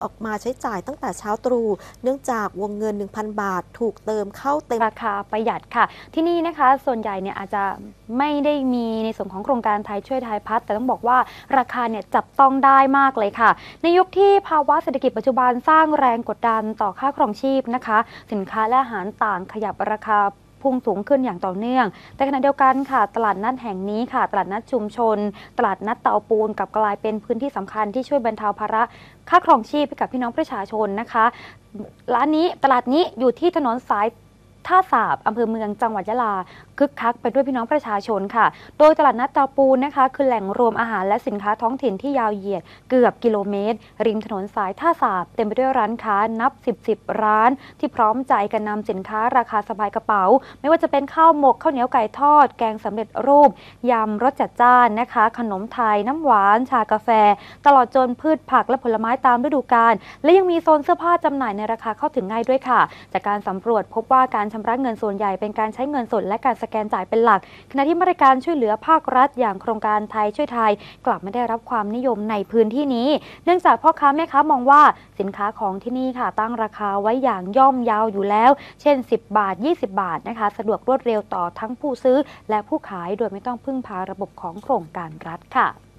ออกมาใช้จ่ายตั้งแต่เช้าตรู่เนื่องจากวงเงิน 1,000 บาทถูกเติมเข้าเต็มราคาประหยัดค่ะที่นี่นะคะส่วนใหญ่เนี่ยอาจจะไม่ได้มีในส่วนของโครงการไทยช่วยไทยพัฒน์แต่ต้องบอกว่าราคาเนี่ยจับต้องได้มากเลยค่ะในยุคที่ภาวะเศรษฐกิจปัจจุบันสร้างแรงกดดันต่อค่าครองชีพนะคะสินค้าและอาหารต่างขยับราคาพุ่งสูงขึ้นอย่างต่อเนื่องแต่ขณะเดียวกันค่ะตลาดนัดแห่งนี้ค่ะตลาดนัดชุมชนตลาดนัดเตาปูนกลับกลายเป็นพื้นที่สำคัญที่ช่วยบรรเทาภาระค่าครองชีพให้กับพี่น้องประชาชนนะคะตลาดนี้อยู่ที่ถนนสายท่าสาบอำเภอเมืองจังหวัดยะลาคึกคักไปด้วยพี่น้องประชาชนค่ะโดยตลาดนัดเตาปูนนะคะคือแหล่งรวมอาหารและสินค้าท้องถิ่นที่ยาวเหยียดเกือบกิโลเมตรริมถนนสายท่าสาบเต็มไปด้วยร้านค้านับ10ร้านที่พร้อมใจกันนำสินค้าราคาสบายกระเป๋าไม่ว่าจะเป็นข้าวหมกข้าวเหนียวไก่ทอดแกงสำเร็จรูปยำรสจัดจ้านนะคะขนมไทยน้ำหวานชากาแฟตลอดจนพืชผักและผลไม้ตามฤดูกาลและยังมีโซนเสื้อผ้าจำหน่ายในราคาเข้าถึงง่ายด้วยค่ะจากการสำรวจพบว่าการชำระเงินส่วนใหญ่เป็นการใช้เงินสดและการสแกนจ่ายเป็นหลักขณะที่มาตรการช่วยเหลือภาครัฐอย่างโครงการไทยช่วยไทยกลับไม่ได้รับความนิยมในพื้นที่นี้เนื่องจากพ่อค้าแม่ค้ามองว่าสินค้าของที่นี่ค่ะตั้งราคาไว้อย่างย่อมเยาอยู่แล้วเช่น10 บาท20 บาทนะคะสะดวกรวดเร็วต่อทั้งผู้ซื้อและผู้ขายโดยไม่ต้องพึ่งพาระบบของโครงการรัฐค่ะ